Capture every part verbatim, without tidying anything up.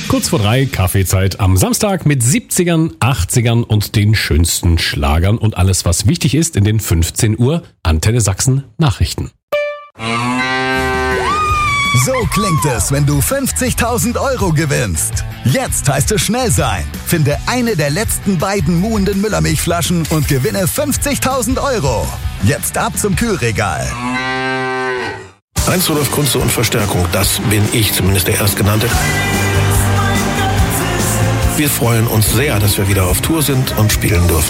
Kurz vor drei, Kaffeezeit am Samstag mit siebzigern, achtzigern und den schönsten Schlagern und alles, was wichtig ist in den fünfzehn Uhr Antenne Sachsen Nachrichten. So klingt es, wenn du fünfzigtausend Euro gewinnst. Jetzt heißt es schnell sein. Finde eine der letzten beiden muhenden Müllermilchflaschen und gewinne fünfzigtausend Euro. Jetzt ab zum Kühlregal. Heinz Rudolf Kunze und Verstärkung, das bin ich, zumindest der Erstgenannte. Wir freuen uns sehr, dass wir wieder auf Tour sind und spielen dürfen.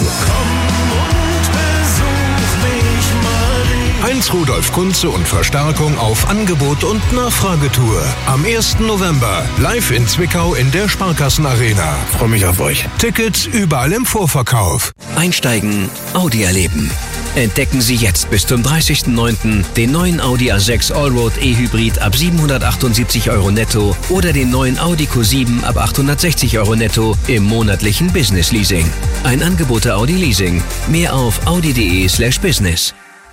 Heinz Rudolf Kunze und Verstärkung auf Angebot- und Nachfragetour. Am ersten November live in Zwickau in der Sparkassenarena. Freue mich auf euch. Tickets überall im Vorverkauf. Einsteigen, Audi erleben. Entdecken Sie jetzt bis zum dreißigsten neunten den neuen Audi A sechs Allroad E-Hybrid ab siebenhundertachtundsiebzig Euro netto oder den neuen Audi Q sieben ab achthundertsechzig Euro netto im monatlichen Business Leasing. Ein Angebot der Audi Leasing. Mehr auf audi.de slash business.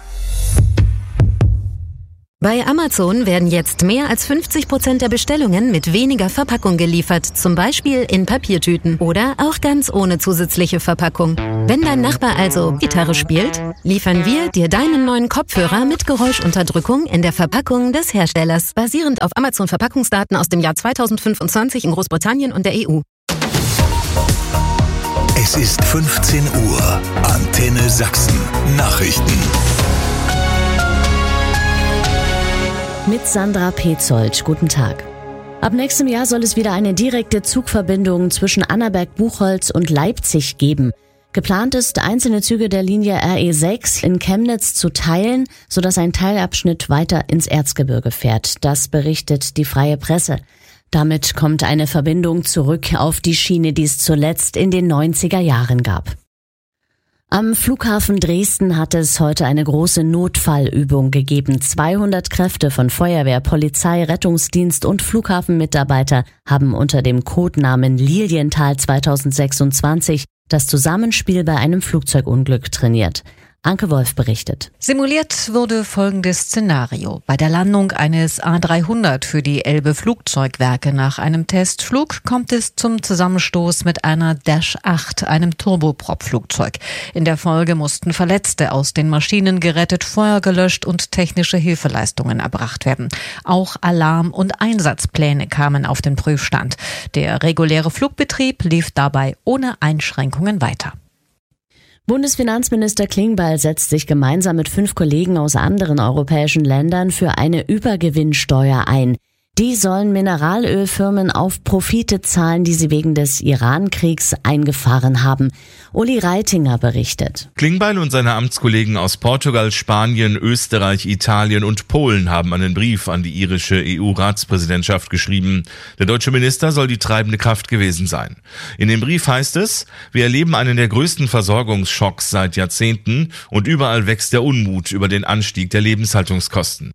Bei Amazon werden jetzt mehr als fünfzig Prozent der Bestellungen mit weniger Verpackung geliefert, zum Beispiel in Papiertüten oder auch ganz ohne zusätzliche Verpackung. Wenn dein Nachbar also Gitarre spielt, liefern wir dir deinen neuen Kopfhörer mit Geräuschunterdrückung in der Verpackung des Herstellers, basierend auf Amazon-Verpackungsdaten aus dem Jahr zweitausendfünfundzwanzig in Großbritannien und der E U. Es ist fünfzehn Uhr. Antenne Sachsen. Nachrichten. Mit Sandra Petzold. Guten Tag. Ab nächstem Jahr soll es wieder eine direkte Zugverbindung zwischen Annaberg-Buchholz und Leipzig geben. Geplant ist, einzelne Züge der Linie R E sechs in Chemnitz zu teilen, sodass ein Teilabschnitt weiter ins Erzgebirge fährt. Das berichtet die Freie Presse. Damit kommt eine Verbindung zurück auf die Schiene, die es zuletzt in den neunziger Jahren gab. Am Flughafen Dresden hat es heute eine große Notfallübung gegeben. zweihundert Kräfte von Feuerwehr, Polizei, Rettungsdienst und Flughafenmitarbeiter haben unter dem Codenamen Lilienthal zweitausendsechsundzwanzig das Zusammenspiel bei einem Flugzeugunglück trainiert. Anke Wolf berichtet. Simuliert wurde folgendes Szenario. Bei der Landung eines A dreihundert für die Elbe Flugzeugwerke nach einem Testflug kommt es zum Zusammenstoß mit einer Dash acht, einem Turboprop-Flugzeug. In der Folge mussten Verletzte aus den Maschinen gerettet, Feuer gelöscht und technische Hilfeleistungen erbracht werden. Auch Alarm- und Einsatzpläne kamen auf den Prüfstand. Der reguläre Flugbetrieb lief dabei ohne Einschränkungen weiter. Bundesfinanzminister Klingbeil setzt sich gemeinsam mit fünf Kollegen aus anderen europäischen Ländern für eine Übergewinnsteuer ein. Die sollen Mineralölfirmen auf Profite zahlen, die sie wegen des Iran-Kriegs eingefahren haben. Uli Reitinger berichtet. Klingbeil und seine Amtskollegen aus Portugal, Spanien, Österreich, Italien und Polen haben einen Brief an die irische E U-Ratspräsidentschaft geschrieben. Der deutsche Minister soll die treibende Kraft gewesen sein. In dem Brief heißt es, wir erleben einen der größten Versorgungsschocks seit Jahrzehnten und überall wächst der Unmut über den Anstieg der Lebenshaltungskosten.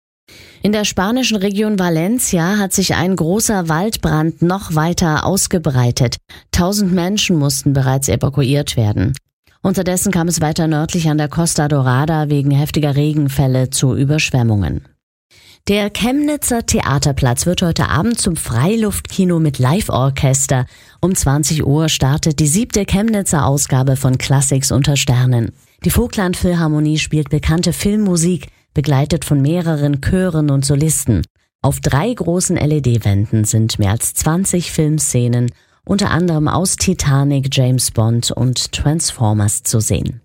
In der spanischen Region Valencia hat sich ein großer Waldbrand noch weiter ausgebreitet. Tausend Menschen mussten bereits evakuiert werden. Unterdessen kam es weiter nördlich an der Costa Dorada wegen heftiger Regenfälle zu Überschwemmungen. Der Chemnitzer Theaterplatz wird heute Abend zum Freiluftkino mit Live-Orchester. Um zwanzig Uhr startet die siebte Chemnitzer Ausgabe von Classics unter Sternen. Die Vogtland Philharmonie spielt bekannte Filmmusik, begleitet von mehreren Chören und Solisten. Auf drei großen L E D-Wänden sind mehr als zwanzig Filmszenen, unter anderem aus Titanic, James Bond und Transformers zu sehen.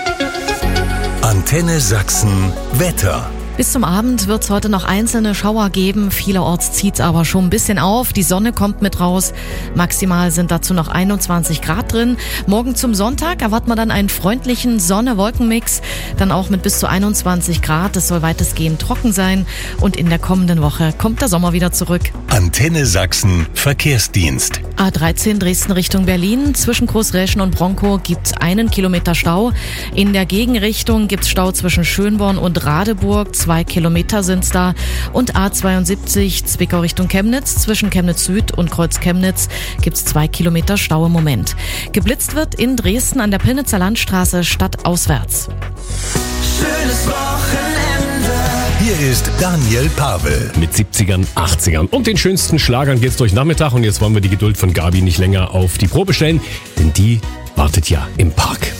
Antenne Sachsen Wetter. Bis zum Abend wird es heute noch einzelne Schauer geben. Vielerorts zieht es aber schon ein bisschen auf. Die Sonne kommt mit raus. Maximal sind dazu noch einundzwanzig Grad drin. Morgen zum Sonntag erwarten wir dann einen freundlichen Sonne-Wolken-Mix. Dann auch mit bis zu einundzwanzig Grad. Es soll weitestgehend trocken sein. Und in der kommenden Woche kommt der Sommer wieder zurück. Antenne Sachsen Verkehrsdienst. A dreizehn Dresden Richtung Berlin. Zwischen Großräschen und Bronkow gibt's einen Kilometer Stau. In der Gegenrichtung gibt's Stau zwischen Schönborn und Radeburg. Zwei Kilometer sind's da. Und A zweiundsiebzig Zwickau Richtung Chemnitz. Zwischen Chemnitz Süd und Kreuz Chemnitz gibt's zwei Kilometer Stau im Moment. Geblitzt wird in Dresden an der Pillnitzer Landstraße stadtauswärts. Schönes Wochenende. Hier ist Daniel Pavel. Mit siebzigern, achtzigern und den schönsten Schlagern geht's durch Nachmittag. Und jetzt wollen wir die Geduld von Gabi nicht länger auf die Probe stellen, denn die wartet ja im Park.